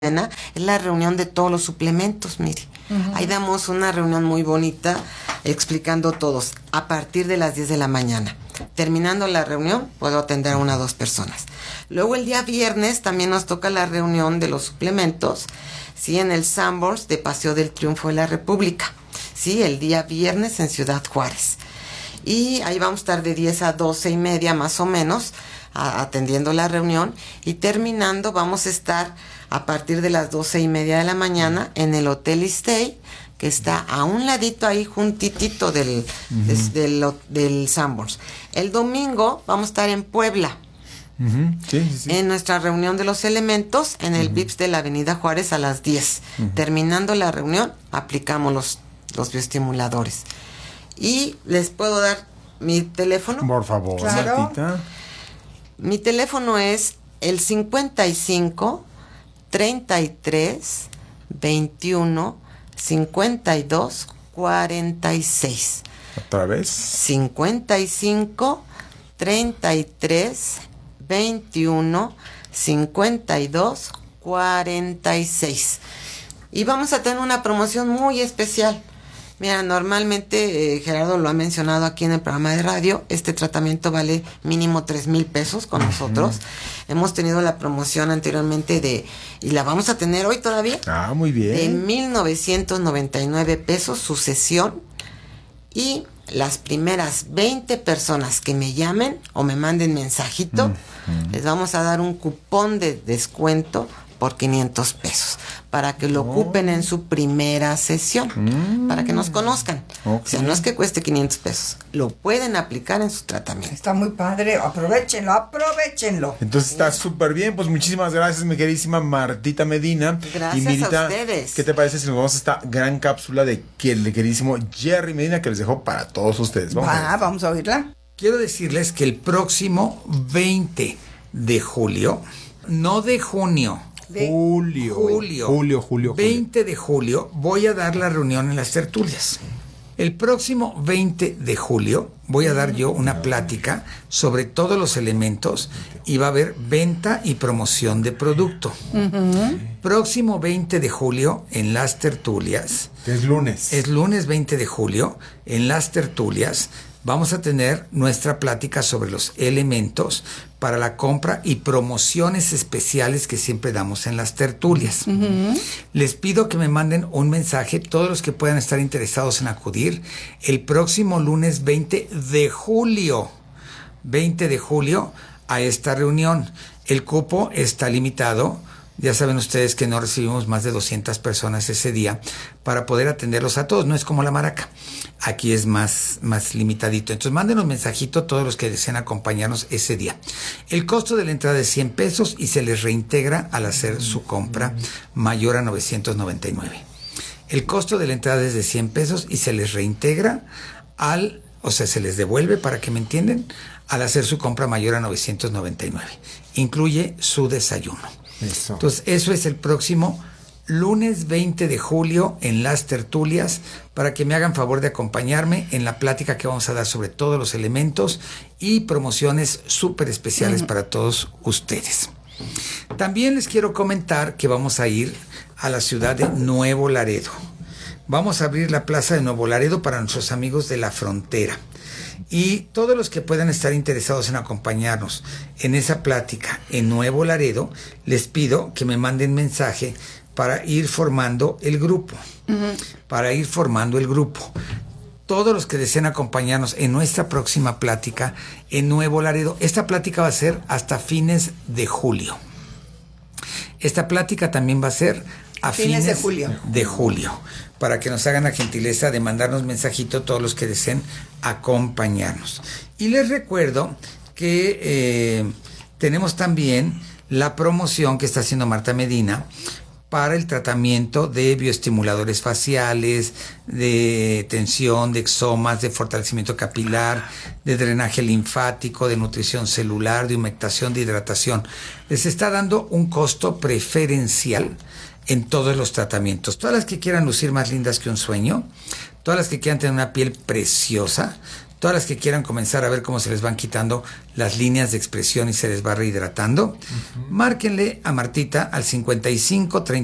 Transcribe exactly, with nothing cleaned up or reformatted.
es la reunión de todos los suplementos, mire. Uh-huh. Ahí damos una reunión muy bonita explicando todos a partir de las diez de la mañana. Terminando la reunión, puedo atender a una o dos personas. Luego el día viernes también nos toca la reunión de los suplementos, sí, en el Sanborns de Paseo del Triunfo de la República, sí, el día viernes en Ciudad Juárez. Y ahí vamos a estar de diez a doce y media más o menos, a, atendiendo la reunión, y terminando vamos a estar a partir de las doce y media de la mañana en el Hotel Stay, que está a un ladito ahí juntitito del, uh-huh. des, del, del Sanborns. El domingo vamos a estar en Puebla, uh-huh. sí, sí, sí. en nuestra reunión de los elementos, en el uh-huh. V I P S de la Avenida Juárez a las diez. Uh-huh. Terminando la reunión, aplicamos los, los bioestimuladores. Y les puedo dar mi teléfono. Por favor, claro. Martita. Mi teléfono es el cincuenta y cinco, treinta y tres, veintiuno, cincuenta y dos, cuarenta y seis. ¿Otra vez? cincuenta y cinco, treinta y tres, veintiuno, cincuenta y dos, cuarenta y seis. Y vamos a tener una promoción muy especial. Mira, normalmente eh, Gerardo lo ha mencionado aquí en el programa de radio, este tratamiento vale mínimo tres mil pesos con uh-huh. nosotros. Hemos tenido la promoción anteriormente de, y la vamos a tener hoy todavía. Ah, muy bien. De mil novecientos noventa y nueve pesos su sesión, y las primeras veinte personas que me llamen o me manden mensajito, uh-huh. les vamos a dar un cupón de descuento por quinientos pesos para que lo ocupen en su primera sesión, mm. para que nos conozcan. Okay. O sea, no es que cueste quinientos pesos, lo pueden aplicar en su tratamiento. Está muy padre, aprovechenlo, aprovechenlo. Entonces está súper bien, pues muchísimas gracias, mi queridísima Martita Medina. Gracias y Mirita, a ustedes. ¿Qué te parece si nos vamos a esta gran cápsula de que el queridísimo Jerry Medina que les dejó para todos ustedes? Vamos, Va, a, vamos a oírla. Quiero decirles que el próximo veinte de julio, no de junio, De julio, julio, julio, julio, veinte de julio, voy a dar la reunión en las tertulias. El próximo veinte de julio voy a dar yo una plática sobre todos los elementos y va a haber venta y promoción de producto. Uh-huh. Próximo veinte de julio en las tertulias. Es lunes. Es lunes veinte de julio en las tertulias. Vamos a tener nuestra plática sobre los elementos para la compra y promociones especiales que siempre damos en las tertulias. Uh-huh. Les pido que me manden un mensaje, todos los que puedan estar interesados en acudir, el próximo lunes veinte de julio, veinte de julio, a esta reunión. El cupo está limitado. Ya saben ustedes que no recibimos más de doscientas personas ese día para poder atenderlos a todos. No es como la Maraca. Aquí es más, más limitadito. Entonces mándenos mensajito todos los que deseen acompañarnos ese día. El costo de la entrada es cien pesos y se les reintegra al hacer su compra mayor a novecientos noventa y nueve. El costo de la entrada es de cien pesos y se les reintegra al, o sea, se les devuelve, para que me entiendan, al hacer su compra mayor a novecientos noventa y nueve. Incluye su desayuno. Eso. Entonces, eso es el próximo lunes veinte de julio en las tertulias, para que me hagan favor de acompañarme en la plática que vamos a dar sobre todos los elementos y promociones súper especiales uh-huh. para todos ustedes. También les quiero comentar que vamos a ir a la ciudad de Nuevo Laredo. Vamos a abrir la plaza de Nuevo Laredo para nuestros amigos de la frontera. Y todos los que puedan estar interesados en acompañarnos en esa plática en Nuevo Laredo, les pido que me manden mensaje para ir formando el grupo. Uh-huh. Para ir formando el grupo. Todos los que deseen acompañarnos en nuestra próxima plática en Nuevo Laredo, esta plática va a ser hasta fines de julio. Esta plática también va a ser a fines, fines de julio. de julio, para que nos hagan la gentileza de mandarnos mensajito todos los que deseen acompañarnos. Y les recuerdo que eh, tenemos también la promoción que está haciendo Marta Medina para el tratamiento de bioestimuladores faciales, de tensión, de exomas, de fortalecimiento capilar, de drenaje linfático, de nutrición celular, de humectación, de hidratación. Les está dando un costo preferencial en todos los tratamientos. Todas las que quieran lucir más lindas que un sueño, todas las que quieran tener una piel preciosa, todas las que quieran comenzar a ver cómo se les van quitando las líneas de expresión y se les va rehidratando, uh-huh. Márquenle a Martita al cincuenta y cinco, treinta